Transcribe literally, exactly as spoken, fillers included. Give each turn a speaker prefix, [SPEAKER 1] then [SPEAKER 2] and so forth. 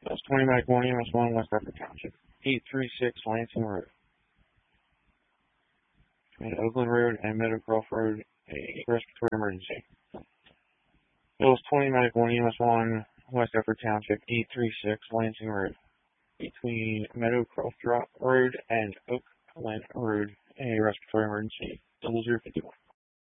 [SPEAKER 1] That's twenty Mac one, E M S one, West Bedford Township. eight three six Lansing Road. Between Oakland Road and Meadowcroft Road, a respiratory emergency. Bills twenty Mac one, E M S one, West Bedford Township, eight three six Lansing Road. Between Meadowcroft Road and Oakland Road, a respiratory emergency. Double zero fifty one.